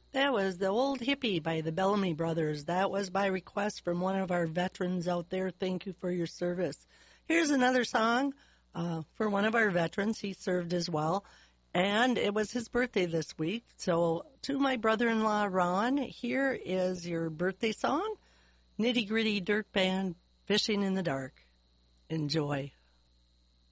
That was The Old Hippie by the Bellamy Brothers. That was by request from one of our veterans out there. Thank you for your service. Here's another song for one of our veterans. He served as well. And it was his birthday this week. So to my brother-in-law, Ron, here is your birthday song, Nitty Gritty Dirt Band, Fishing in the Dark. Enjoy.